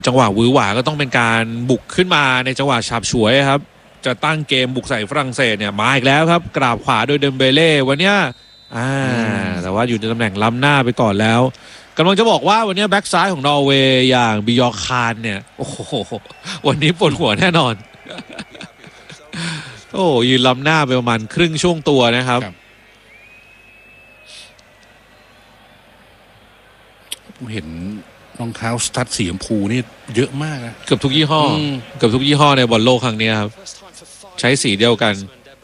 จังหวะหวือหวาก็ต้องเป็นการบุกขึ้นมาในจังหวะฉาบฉวยครับจะตั้งเกมบุกใส่ฝรั่งเศสเนี่ยมาอีกแล้วครับกราบขวาโดยเดมเบเล่วันนี้แต่ว่าอยู่ในตำแหน่งล้ำหน้าไปก่อนแล้วกำลังจะบอกว่าวันนี้แบ็กซ้ายของนอร์เวย์อย่างบิยอคานเนี่ยโอ้โหวันนี้ปวดหัวแน่นอนโอ้ยืนล้ำหน้าไปประมาณครึ่งช่วงตัวนะครับผมเห็นรองเท้าสตั๊ดสีชมพูนี่เยอะมากนะเกือบทุกยี่ห้อเกือบทุกยี่ห้อในบอลโลกครั้งนี้ครับใช้สีเดียวกัน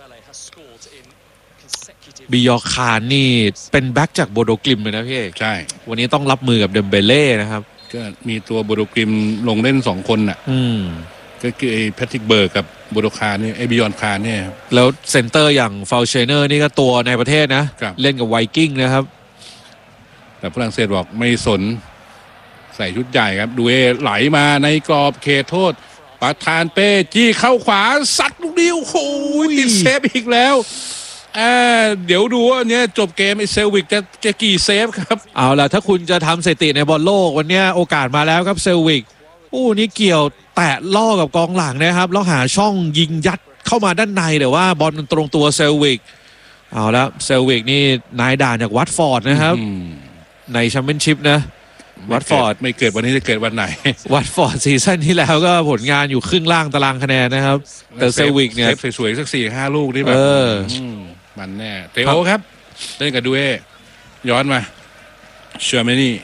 บิยอคานนี่เป็นแบ็กจากโบโดกลิมเลยนะพี่เอกใช่วันนี้ต้องรับมือกับเดมเบเล่นะครับก็มีตัวโบโดกลิมลงเล่น2คนน่ะก็คือไอ้แพทริกเบิร์กกับโบโดคานนี่ไอ้บิยอนคานเนี่ยแล้วเซนเตอร์อย่างฟาวเชเนอร์นี่ก็ตัวในประเทศนะเล่นกับไวกิ้งนะครับแต่ฝรั่งเศสบอกไม่สนใส่ชุดใหญ่ครับดูเอไหลมาในกรอบเขตโทษประธานเป้จี้เข้าขวาซัดลูกเดียวโอ้ยติดเซฟอีกแล้วเดี๋ยวดูว่าเนี่ยจบเกมไอเซลวิกจะกี่เซฟครับเอาล่ะถ้าคุณจะทำสถิติในบอลโลกวันนี้โอกาสมาแล้วครับเซลวิกนี่เกี่ยวแตะล่อกับกองหลังนะครับแล้วหาช่องยิงยัดเข้ามาด้านในแต่ว่าบอลมันตรงตัวเซลวิกเอาละเซลวิกนี่นายด่านจากวัตฟอร์ดนะครับในแชมเปี้ยนชิพนะวัตฟอร์ดไม่เกิดวันนี้จะเกิดวันไหนวัตฟอร์ดซีซั่นที่แล้วก็ผลงานอยู่ครึ่งล่างตารางคะแนนนะครับแต่เซลวิกเนี่ยสวยๆสัก 4-5 ลูกนี่แบบมันแน่เตโอครับเล่นกับดูเอย้อนมาเชอร์แมนี่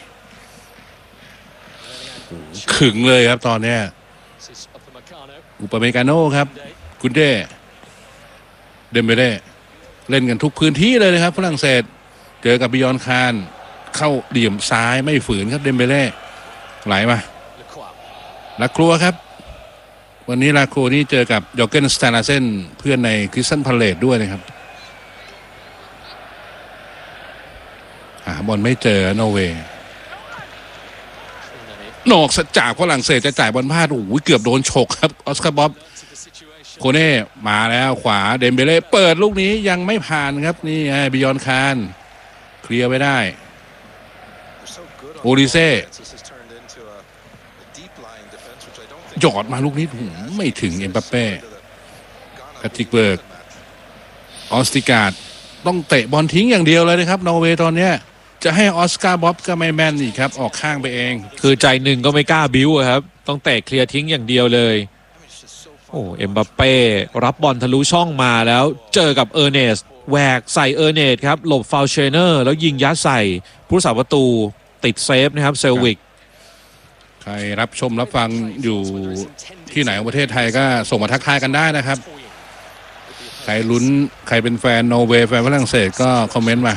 ขึงเลยครับตอนนี้อุปเมกาโน่ครับกุนเดเดมเบเล่เล่นกันทุกพื้นที่เลยนะครับฝรั่งเศสเจอกับบิยอนคานเข้าเหลี่ยมซ้ายไม่ฝืนครับเดมเบเล่ไหลมาลาครัวครับวันนี้ลาครัวนี่เจอกับยอร์เกนสตานาเซนเพื่อนในคริสตันพาเลตด้วยนะครับบอลไม่เจอนอร์เวย์นอกจากฝรั่งเศสจะจ่ายบอลพลาดโอ้ยเกือบโดนฉกครับออสการ์บ๊อบโคเน่มาแล้วขวาเดมเบเล่เปิดลูกนี้ยังไม่ผ่านครับนี่บิยอนคานเคลียร์ไม่ได้โอลิเซ่หยอดมาลูกนี้ไม่ถึงเอ็มบัปเป้แพทริกเบิร์กออสติการ์ดต้องเตะบอลทิ้งอย่างเดียวเลยนะครับนอร์เวย์ตอนนี้จะให้ออสการ์บ๊อบก็ไม่แม่นอีกครับออกข้างไปเองคือใจหนึ่งก็ไม่กล้าบิ้วครับต้องเตะเคลียร์ทิ้งอย่างเดียวเลยเอ็มบัปเป้รับบอลทะลุช่องมาแล้วเจอกับเออร์เนสแหวกใส่เออร์เนสครับหลบฟาวเชเนอร์แล้วยิงยัดใส่ผู้รักษาประตูติดเซฟนะครับเซลวิกใครรับชมรับฟังอยู่ที่ไหนของประเทศไทยก็ส่งมาทักทายกันได้นะครับใครลุ้นใครเป็นแฟนนอร์เวย์แฟนฝรั่งเศสก็คอมเมนต์มา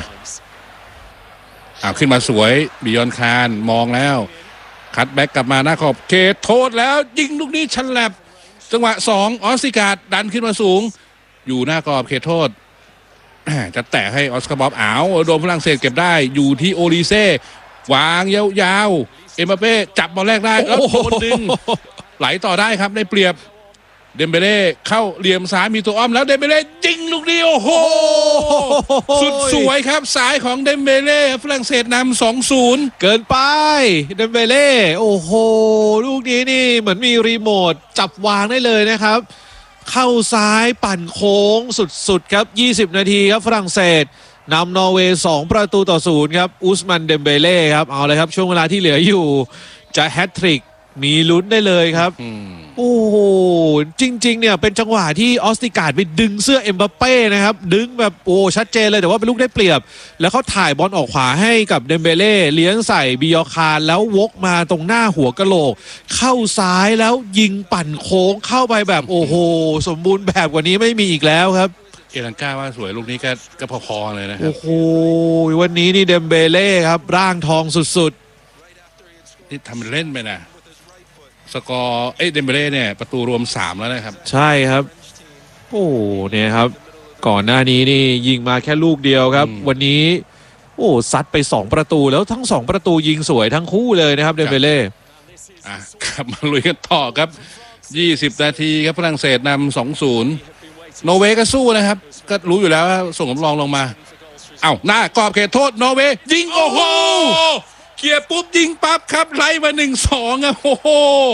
ขึ้นมาสวยบิยอนคานมองแล้วคัดแบ็กกลับมาหน้าขอบเขตโทษแล้วยิงลูกนี้ชันแลบจังหวะ2ออสติการ์ดดันขึ้นมาสูงอยู่หน้ากรอบเขตโทษจะแตะให้ออสการ์บ๊อบโดนฝรั่งเศสเก็บได้อยู่ที่โอลิเซ่วางยาวๆเอ็มบัปเป้จับบอลแรกได้แล้วโดนดึงไหลต่อได้ครับได้เปรียบเดมเบเล่เข้าเหลี่ยมซ้ายมีตัวอ้อมแล้วเดมเบเล่ยิงลูกนี้โอ้โหสุดสวยครับสายของเดมเบเล่ฝรั่งเศสนำ 2-0 เกินไปเดมเบเล่โอ้โหลูกนี้นี่เหมือนมีรีโมทจับวางได้เลยนะครับเข้าซ้ายปั่นโค้งสุดๆครับ20นาทีครับฝรั่งเศสนำนอร์เวย์2-0ครับอุสมันเดมเบเล่ครับเอาเลยครับช่วงเวลาที่เหลืออยู่จะแฮตทริกมีลุ้นได้เลยครับโอ้โหจริงๆเนี่ยเป็นจังหวะที่ออสติการ์ดไปดึงเสื้อเอ็มบัปเป้นะครับดึงแบบชัดเจนเลยแต่ว่าเป็นลูกได้เปรียบแล้วเขาถ่ายบอลออกขวาให้กับเดมเบเล่เลี้ยงใส่บิยอคานแล้ววกมาตรงหน้าหัวกะโหลกเข้าซ้ายแล้วยิงปั่นโค้งเข้าไปแบบโอ้โหสมบูรณ์แบบกว่านี้ไม่มีอีกแล้วครับเอลังกาว่าสวยลูกนี้ก็พอๆเลยนะครับโอ้โหวันนี้นี่เดมเบเล่ครับร่างทองสุดๆนี่ทำเล่นไปนะสกอร์เดมเบเล่เนี่ยประตูรวม3แล้วนะครับใช่ครับโอ้เนี่ยครับก่อนหน้านี้นี่ยิงมาแค่ลูกเดียวครับวันนี้ซัดไป2ประตูแล้วทั้ง2ประตูยิงสวยทั้งคู่เลยนะครับเดมเบเล่กลับมาลุยกันต่อครับ20นาทีครับฝรั่งเศสนำ 2-0 นอร์เวย์ก็สู้นะครับก็รู้อยู่แล้วส่งสำรองลงมาหน้ากรอบเขตโทษนอร์เวย์ยิงโอ้โหเคลียร์ปุ๊บยิงปั๊บครับไล่มา 1-2โอ้โห